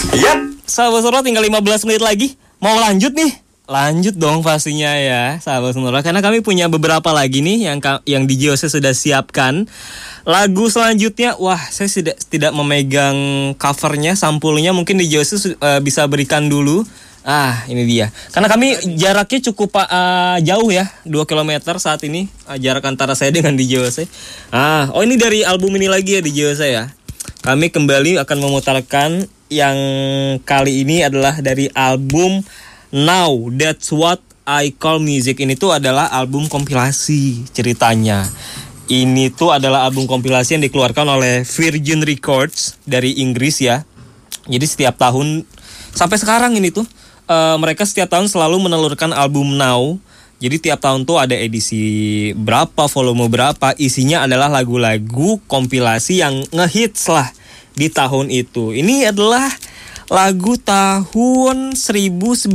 Yap, sahabat Sonora tinggal 15 menit lagi. Mau lanjut nih? Lanjut dong pastinya ya, sahabat Sonora. Karena kami punya beberapa lagi nih yang DJ Yose sudah siapkan. Lagu selanjutnya, wah saya tidak memegang covernya, sampulnya. Mungkin DJ Yose bisa berikan dulu. Ah, ini dia. Karena kami jaraknya cukup jauh ya, 2 km saat ini jarak antara saya dengan DJ Yose. Oh ini dari album ini lagi ya DJ Yose ya. Kami kembali akan memutarkan yang kali ini adalah dari album Now That's What I Call Music. Ini tuh adalah album kompilasi ceritanya. Ini tuh adalah album kompilasi yang dikeluarkan oleh Virgin Records dari Inggris ya. Jadi setiap tahun sampai sekarang ini tuh mereka setiap tahun selalu menelurkan album Now. Jadi tiap tahun tuh ada edisi berapa, volume berapa. Isinya adalah lagu-lagu kompilasi yang ngehits lah di tahun itu. Ini adalah lagu tahun 1982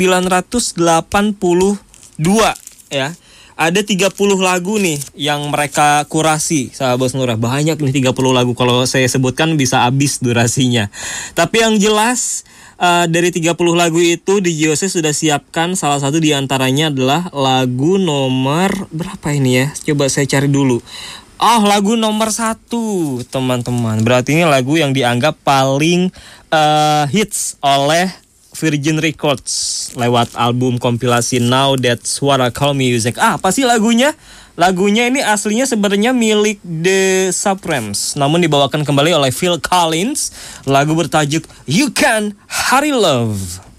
ya. Ada 30 lagu nih yang mereka kurasi, sahabat Sonora. Banyak nih 30 lagu, kalau saya sebutkan bisa habis durasinya. Tapi yang jelas dari 30 lagu itu DJ Yose sudah siapkan salah satu di antaranya adalah lagu nomor berapa ini ya? Coba saya cari dulu. Lagu nomor 1 teman-teman. Berarti ini lagu yang dianggap paling hits oleh Virgin Records lewat album kompilasi Now That's What I Call Music. Apa sih lagunya? Lagunya ini aslinya sebenarnya milik The Supremes, namun dibawakan kembali oleh Phil Collins. Lagu bertajuk You Can Hurry Love.